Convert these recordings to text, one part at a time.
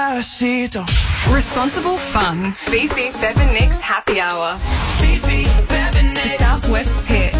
Despacito. Responsible fun. Fifi, Fev and Nick's Happy Hour. Fifi, Fev and The Nick. Southwest's hit.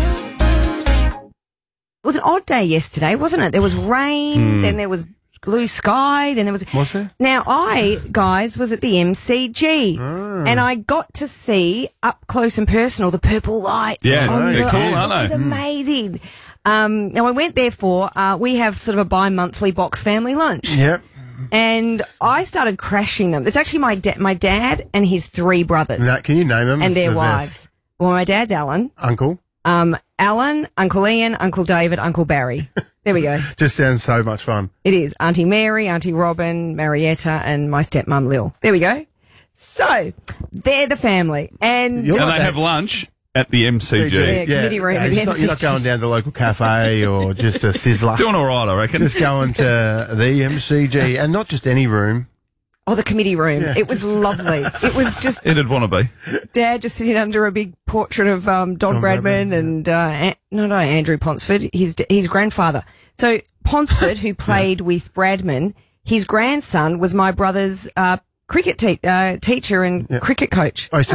It was an odd day yesterday, wasn't it? There was rain, then there was blue sky, then there was... Was there? Now, I, guys, was at the MCG, and I got to see up close and personal the purple lights. Yeah, on they're the- cool, aren't It was they? amazing. Now, I went there for, we have sort of a bi-monthly box family lunch. Yep. And I started crashing them. It's actually my dad and his 3 brothers. Now, can you name them? and It's their the wives. best. Well, my dad's Alan. Uncle. Alan, Uncle Ian, Uncle David, Uncle Barry. There we go. Just sounds so much fun. It is. Auntie Mary, Auntie Robin, Marietta, and my stepmum Lil. There we go. So, they're the family. And You're And like they that- have lunch at the MCG. Yeah, committee room at the you're not MCG. going down to the local cafe or just a sizzler. Doing all right, I reckon. Just going to the MCG, and not just any room. oh, the committee room. Yeah, it was lovely. It was just It'd want to be. Dad just sitting under a big portrait of Don Bradman and Andrew Ponsford, his grandfather. So Ponsford, who played with Bradman, his grandson was my brother's cricket teacher and cricket coach. I used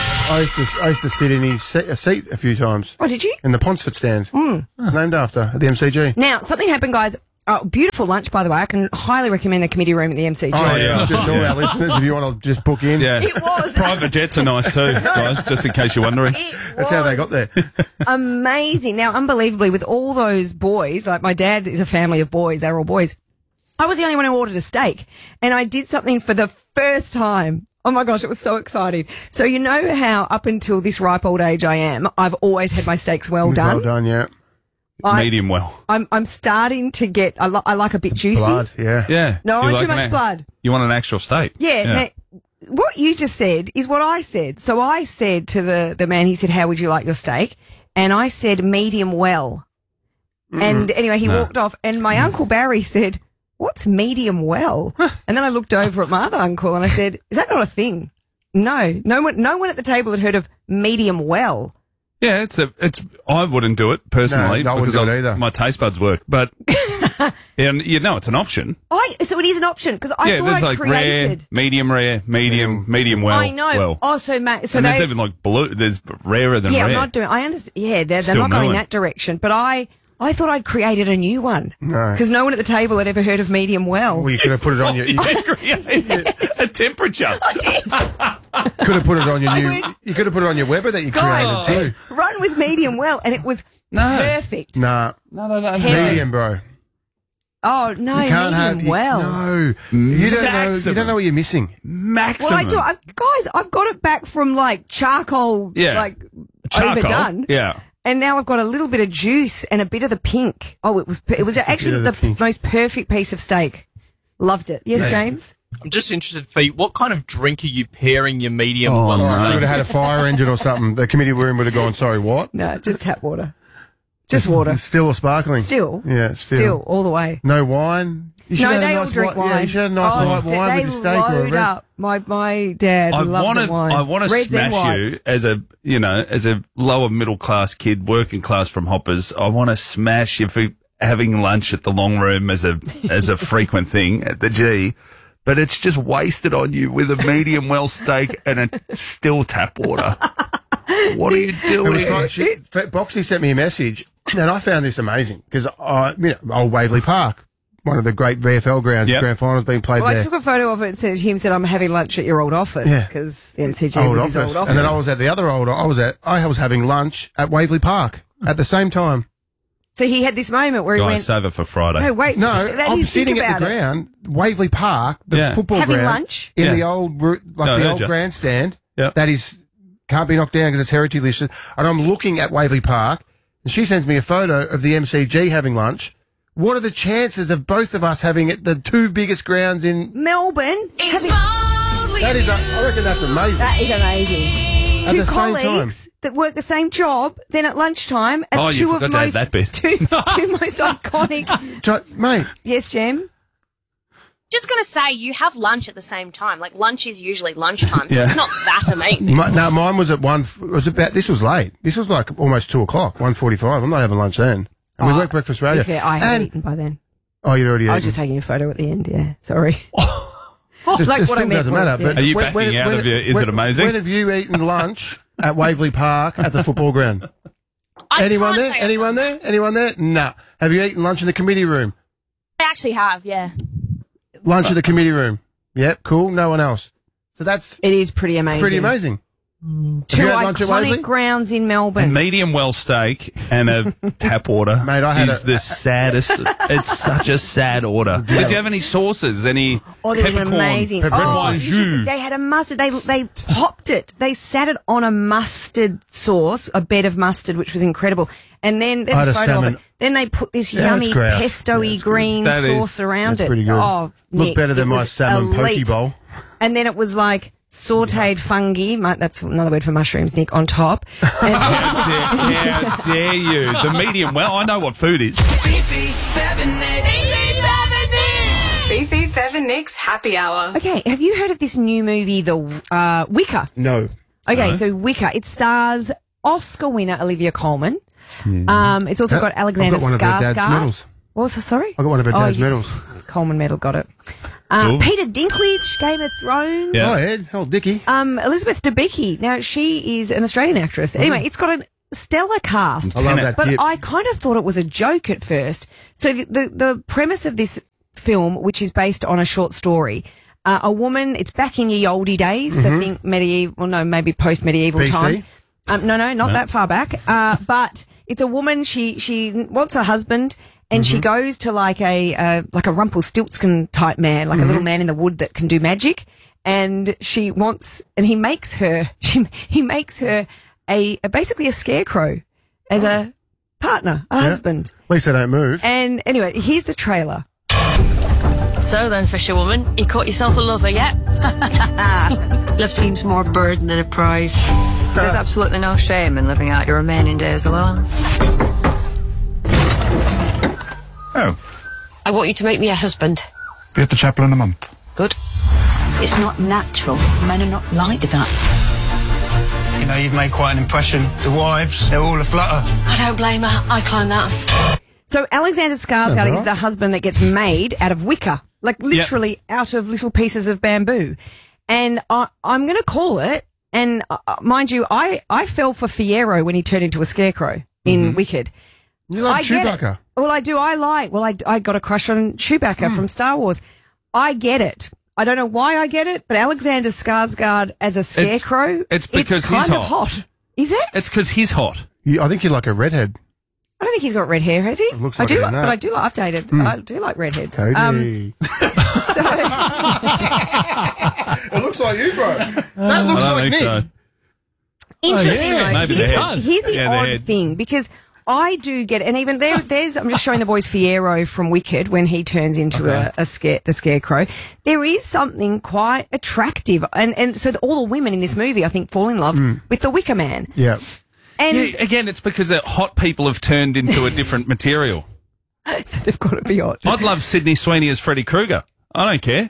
to sit in his seat a few times. Oh, did you? In the Ponsford stand. Named after at the MCG. Now, something happened, guys. Oh, beautiful lunch, by the way. I can highly recommend the committee room at the MCG. Oh, yeah. Just all our listeners, if you want to just book in. Yeah. It was. Private jets are nice too, guys, just in case you're wondering. That's how they got there. Amazing. Now, unbelievably, with all those boys, like my dad is a family of boys, they're all boys. I was the only one who ordered a steak, and I did something for the first time. Oh my gosh, it was so exciting. So you know how up until this ripe old age I am, I've always had my steaks well done. Well done, yeah. Medium well. I'm starting to get, I like a bit juicy. Blood, yeah. Yeah. No, You not too an much blood. You want an actual steak? Yeah. Now, what you just said is what I said. So I said to the man, he said, how would you like your steak? And I said, medium well. And anyway, he walked off, and my Uncle Barry said, what's medium well? And then I looked over at my other uncle and I said, is that not a thing? No one at the table had heard of medium well. Yeah, I wouldn't do it personally No, I wouldn't because do it either. my taste buds work, but and you know it's an option. So it is an option because I Yeah, thought there's I like created. rare, medium well. I know. Well. Oh, so and there's even like blue. There's rarer than yeah, rare. I'm not doing. I understand. Yeah, they're Still not going knowing. that direction. But I thought I'd created a new one. No. Because no one at the table had ever heard of medium well. Well, you could have put it on your. You Create a temperature. I did. could have put it on your I new. would- You could have put it on your Weber that you God. created too. Run with medium well, and it was perfect. Nah, No. Heaven. medium, bro. Oh no, You can't medium have well. No, you don't know. You Maximum. don't know what you're missing. Maximum. Well, I do. Guys, I've got it back from like charcoal, Yeah. like Charcoal. overdone. Yeah. And now I've got a little bit of juice and a bit of the pink. Oh, it was actually of the the pink. most perfect piece of steak. Loved it. Yes, James? I'm just interested, Fee, what kind of drink are you pairing your medium well You steak? would have had a fire engine or something. The committee room would have gone. Sorry, what? No, just tap water. Just water. Still or sparkling? Still. Yeah, still. all the way. No wine. You should No, have they a all nice drink wine. Yeah, you should have a nice white wine they with your steak or a load red. up. My dad loves the wine. I want to Reds and smash you whites. as a lower middle class kid, working class from Hoppers. I want to smash you for having lunch at the long room as a frequent thing at the G. But it's just wasted on you with a medium well steak and a still tap water. What are you It doing? was quite shit. Boxy sent me a message, and I found this amazing because old Waverley Park, one of the great VFL grounds, Yep. grand finals being played Well, I there. took a photo of it and sent it to him. Said I'm having lunch at your old office Yeah. because the NCG Old was his office. old office. And then I was at the other I was having lunch at Waverley Park at the same time. So he had this moment where he Guys, went, save it for Friday. no, wait. No, that I'm is, sitting think at the about it. ground, Waverley Park, the Yeah. football Having ground, lunch? in Yeah. the old No, I the heard old ya. grandstand. Yeah. That is can't be knocked down because it's heritage listed. And I'm looking at Waverley Park, and she sends me a photo of the MCG having lunch. What are the chances of both of us having it, the two biggest grounds in? Melbourne. It's having- boldly That is, I reckon that's amazing. that is amazing. At Two the same time. colleagues that work the same job, then at lunchtime, at Oh, you two forgot of to add most that bit. two most iconic. Mate, Yes, Jem. Just going to say, you have lunch at the same time. Like, lunch is usually lunchtime, so Yeah. it's not that amazing. no, mine was at this was late. This was like almost 2:00, 1:45. I'm not having lunch then. And we work breakfast To radio. be fair, I had And- eaten by then. Oh, you'd already I was eaten. just taking a photo at the end, yeah. Sorry. Just- like it what I still meant doesn't was- matter. yeah. But Are you backing out of your Is It Amazing? When have you eaten lunch at Waverley Park at the football ground? I Anyone can't there? say I've Anyone done there? Anyone there? Nah. Have you eaten lunch in the committee room? that. I actually have, yeah. Lunch at the committee room. Yep, cool. No one else. So that's It is pretty amazing. pretty amazing. Two you had lunch at Waverley? iconic grounds in A Melbourne. medium well steak and a tap water Mate, I had is the saddest. It's such a sad order. Did you have any sauces? Any Oh, there was peppercorn? amazing. peppercorn. Oh, Red you should jus. see- they had a mustard. They popped it. They sat it on a mustard sauce, a bed of mustard, which was incredible. And then there's I had a a photo salmon. of it. Then they put this Yeah, yummy it's grouse. pesto-y Yeah, it's green That is- sauce around That's it. pretty good. Oh, Looked Nick, better than it my was salmon poke elite. bowl. And then it was like sauteed fungi. That's another word for mushrooms, Nick, on top. And How dare you? The medium well. I know what food is. Fifi, Fab and Nick. Fifi, Fev and Nick's Happy Hour. okay, have you heard of this new movie, The Wicker? No. Okay, so Wicker. It stars Oscar winner Olivia Colman. It's also got Alexander I've got one of her dad's Skarsgård. medals. What was that? Sorry? I got one of her dad's you- medals. Coleman medal, got it. Cool. Peter Dinklage, Game of Thrones. Yeah. Oh, Ed. Hell, Dickie. Elizabeth Debicki. Now, she is an Australian actress. Anyway, it's got a stellar cast. I love that But dip. I kind of thought it was a joke at first. So the premise of this film, which is based on a short story, a woman, it's back in ye olde days, I think medieval, well, no, maybe post-medieval BC? times. No, not that far back. But it's a woman, she wants a husband, and she goes to like a Rumpelstiltskin type man, like a little man in the wood that can do magic. And he makes her basically a scarecrow as a partner, a husband. At least they don't move. And anyway, here's the trailer. So then, fisherwoman, you caught yourself a lover yet? Love seems more a burden than a prize. There's absolutely no shame in living out your remaining days alone. Oh, I want you to make me a husband. be at the chapel in a month. Good. It's not natural. Men are not like that. You know, you've made quite an impression. The wives, they're all aflutter. I don't blame her. I climbed that. So Alexander Skarsgård Sounds is right. the husband that gets made out of wicker, like literally out of little pieces of bamboo. And I'm going to call it, and mind you, I fell for Fiyero when he turned into a scarecrow in Wicked. You love I get it. Chewbacca. Well, I do. I got a crush on Chewbacca from Star Wars. I get it. I don't know why I get it, but Alexander Skarsgård as a scarecrow, it's because he's kind of hot. Is it? It's because he's hot. I think you're like a redhead. I don't think he's got red hair, has he? looks I like do, it in that. but I do like. I've dated. I do like redheads. Cody. So It looks like you, bro. That looks I don't like think Nick. so. interesting. yeah, though. maybe the head. Here's the Yeah, the odd head. thing because I do get, and even there's. I'm just showing the boys Fiyero from Wicked when he turns into the scarecrow. There is something quite attractive, and so all the women in this movie, I think, fall in love with the Wicker Man. Yeah. And Yeah, again, it's because hot people have turned into a different material. so they've got to be hot. I'd love Sydney Sweeney as Freddy Krueger. I don't care.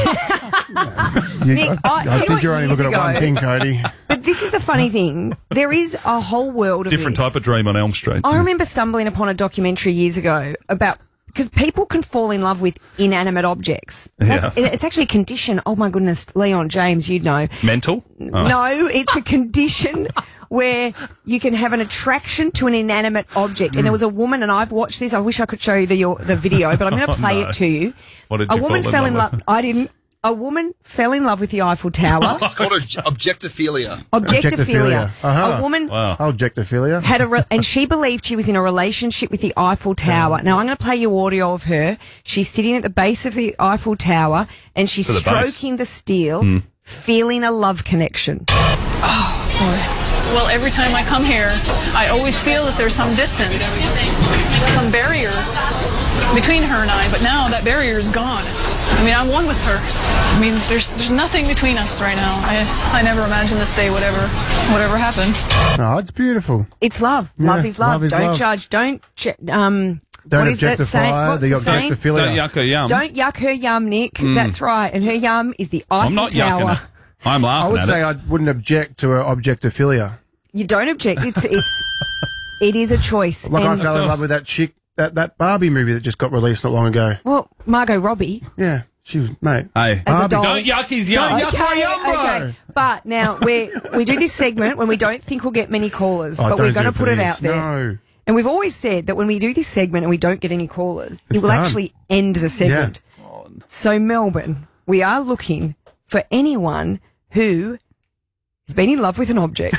Nick, I do you know think what you're only years looking at one ago- thing, Cody. But this is the funny thing. There is a whole world of Different this. type of dream on Elm Street. I remember stumbling upon a documentary years ago about because people can fall in love with inanimate objects. It's actually a condition. Oh my goodness, Leon James, you'd know. Mental? Oh. No, it's a condition where you can have an attraction to an inanimate object. And there was a woman, and I've watched this. I wish I could show you the video, but I'm going to play no. it to you. What did A you woman fall fell in in love love. I didn't. A woman fell in love with the Eiffel Tower. It's called objectophilia. Objectophilia. Uh-huh. A woman Objectophilia. had and she believed she was in a relationship with the Eiffel Tower. Now I'm going to play you audio of her. She's sitting at the base of the Eiffel Tower and she's To the base. stroking the steel, feeling a love connection. Well, every time I come here, I always feel that there's some distance, some barrier between her and I. But now that barrier is gone. I mean, I'm one with her. I mean, there's nothing between us right now. I never imagined this day would ever happen. Oh, it's beautiful. It's love. Yeah, Love is love. love is Don't love. judge. Don't Don't what is that saying? objectify What's the the saying? objectophilia. Don't yuck her yum. Don't yuck her yum, Nick. That's right. And her yum is the Eiffel I'm not Tower. yucking her. I'm I laughing would at say it. I wouldn't object to objectophilia. You don't object. It is a choice. Like I And- fell in love with that chick, that Barbie movie that just got released not long ago. well, Margot Robbie. Yeah. She was, mate. Hey, As a Barbie. doll. don't yuck his yum. Don't yuck my yumbo. Okay. But now we do this segment when we don't think we'll get many callers, but we're going to put it out there. No. And we've always said that when we do this segment and we don't get any callers, it will done. actually end the segment. So Melbourne, we are looking for anyone who has been in love with an object.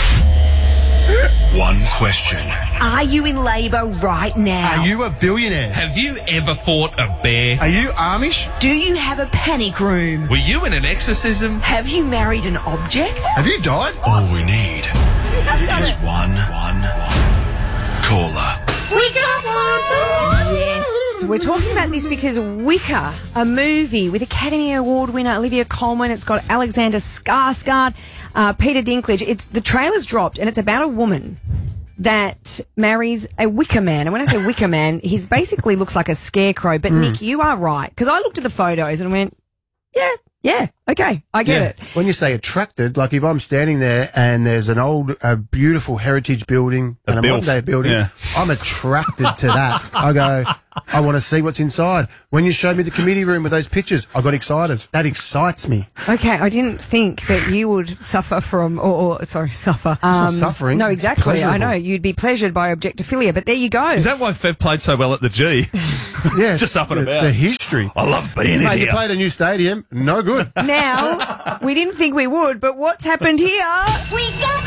One question. Are you in labour right now? Are you a billionaire? Have you ever fought a bear? Are you Amish? Do you have a panic room? Were you in an exorcism? Have you married an object? Have you died? All we need is one caller. We got one! Yes. We're talking about this because Wicker, a movie with Academy Award winner Olivia Colman, it's got Alexander Skarsgård, Peter Dinklage. The trailer's dropped and it's about a woman that marries a wicker man. And when I say wicker man, he basically looks like a scarecrow. But Nick, you are right. Because I looked at the photos and went, yeah, okay, I get it. When you say attracted, like if I'm standing there and there's an old, beautiful heritage building and a modern day building, I'm attracted to that. I go, I want to see what's inside. When you showed me the committee room with those pictures, I got excited. That excites me. Okay, I didn't think that you would suffer from, suffer. It's not suffering. No, It's exactly. pleasurable. I know. You'd be pleasured by objectophilia, but there you go. Is that why Fev played so well at the G? Yeah, Just up and about. The history. I love being in Mate, you here. played a new stadium. No good. Now, we didn't think we would, but what's happened here? We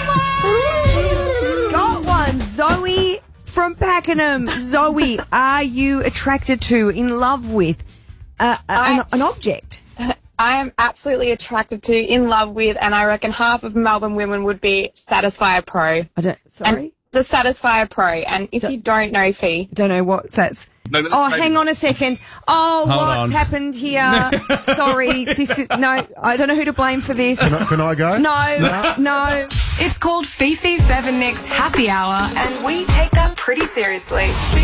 got one! Zoe from Pakenham. Zoe, are you attracted to, in love with, an object? I am absolutely attracted to, in love with, and I reckon half of Melbourne women would be Satisfyer Pro. Sorry? The Satisfyer Pro. And if you don't know, Fee. Don't know what that's. No, hang on a second. Oh, Hold what's on. happened here? Sorry, I don't know who to blame for this. Can I go? No. It's called Fifi, Fev and Nick's Happy Hour, and we take that pretty seriously.